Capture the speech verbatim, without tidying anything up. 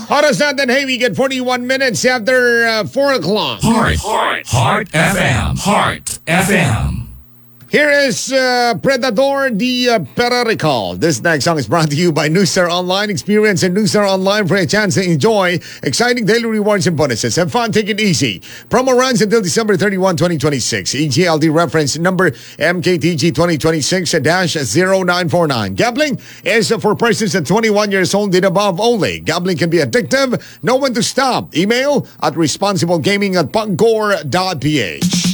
Oras natin, hey, we get forty-one minutes after uh, four o'clock. Heart, Heart, Heart F M, Heart F M. Here is uh, Predator, the uh, Perrical. This next song is brought to you by Newstar Online. Experience in Newstar Online for a chance to enjoy exciting daily rewards and bonuses. Have fun, take it easy. Promo runs until December thirty-first, twenty twenty-six. E G L D reference number M K T G twenty twenty-six zero nine four nine. Gambling is for persons at twenty-one years old and above only. Gambling can be addictive. Know when to stop. Email at responsiblegaming at pagcor dot p h.